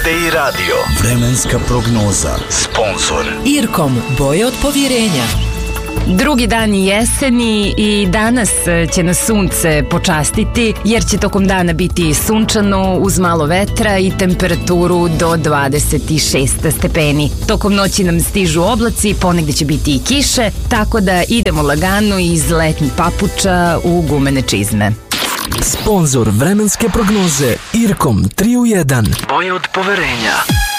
RTI Radio. Vremenska prognoza. Sponzor Irkom, boje od povjerenja. Drugi dan jeseni i danas će nas sunce počastiti jer će tokom dana biti sunčano uz malo vetra i temperaturu do 26 stepeni. Tokom noći nam stižu oblaci, ponegde će biti i kiše, tako da idemo lagano iz letnjih papuča u gumene čizme. Sponzor vremenske prognoze Irkom 3 u 1. Boje od poverenja.